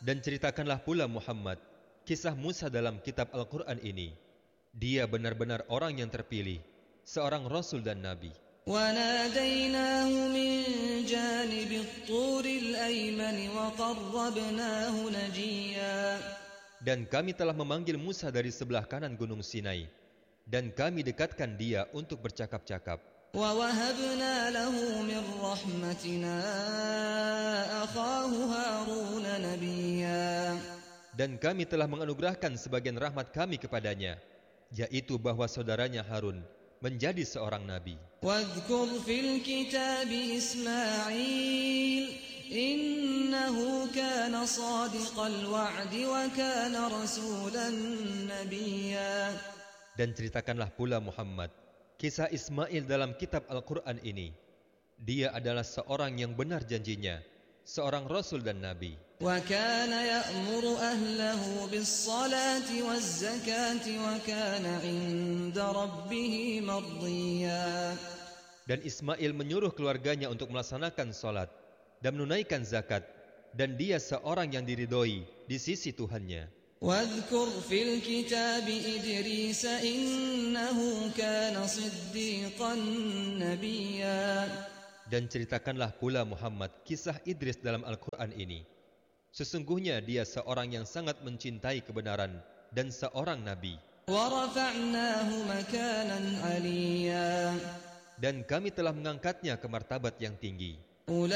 Dan ceritakanlah pula Muhammad kisah Musa dalam kitab Al-Quran ini. Dia benar-benar orang yang terpilih, seorang Rasul dan Nabi. وَنَادَيْنَاهُ مِنْ جَانِبِ الطُّورِ الْأَيْمَنِ وَقَرَّبْنَاهُ نَجِيًّا. Dan kami telah memanggil Musa dari sebelah kanan gunung Sinai, dan kami dekatkan dia untuk bercakap-cakap. وَوَهَبْنَا لَهُ مِنْ رَحْمَتِنَا أَخَاهُ هَارُونَ نَبِيًّا. Dan kami telah menganugerahkan sebagian rahmat kami kepadanya, yaitu bahwa saudaranya Harun menjadi seorang nabi. وَاذْكُرْ فِي الْكِتَابِ إِسْمَاعِيلَ إِنَّهُ كَانَ صَادِقَ الْوَعْدِ وَكَانَ رَسُولًا نَبِيًّا. Dan ceritakanlah pula Muhammad kisah Ismail dalam kitab Al-Quran ini. Dia adalah seorang yang benar janjinya, seorang Rasul dan Nabi. وَكَانَ يَأْمُرُ أَهْلَهُ بِالصَّلَاةِ وَالزَّكَاةِ وَكَانَ عِندَ رَبِّهِ مَرْضِيًّا. Dan Ismail menyuruh keluarganya untuk melaksanakan salat dan menunaikan zakat, dan dia seorang yang diridhoi di sisi Tuhannya. وَاذْكُرْ فِي الْكِتَابِ إِدْرِيسَ إِنَّهُ كَانَ صِدِّيقًا نَبِيًّا. Dan ceritakanlah pula Muhammad kisah Idris dalam Al-Quran ini. Sesungguhnya dia seorang yang sangat mencintai kebenaran dan seorang nabi. وَرَفَعْنَاهُ مَكَانًا عَلِيًّا. Dan kami telah mengangkatnya ke martabat yang tinggi.